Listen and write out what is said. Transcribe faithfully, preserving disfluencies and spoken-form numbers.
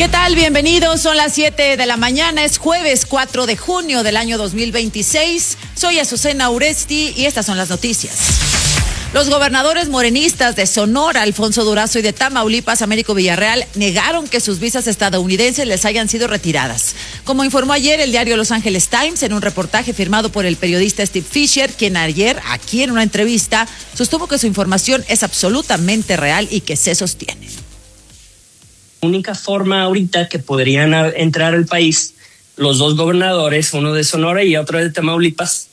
¿Qué tal? Bienvenidos, son las siete de la mañana, es jueves cuatro de junio del año dos mil veintiséis. Soy Azucena Uresti y estas son las noticias. Los gobernadores morenistas de Sonora, Alfonso Durazo, y de Tamaulipas, Américo Villarreal, negaron que sus visas estadounidenses les hayan sido retiradas. Como informó ayer el diario Los Angeles Times en un reportaje firmado por el periodista Steve Fisher, quien ayer, aquí en una entrevista, sostuvo que su información es absolutamente real y que se sostiene. La única forma ahorita que podrían entrar al país los dos gobernadores, uno de Sonora y otro de Tamaulipas,